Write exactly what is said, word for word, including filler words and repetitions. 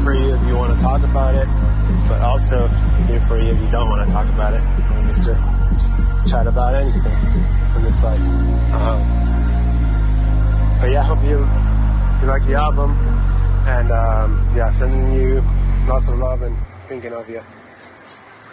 for you if you want to talk about it, but also here for you if you don't want to talk about it. And we just chat about anything in this life. Um, but yeah, I hope you, you like the album, and um, yeah, sending you lots of love and thinking of you.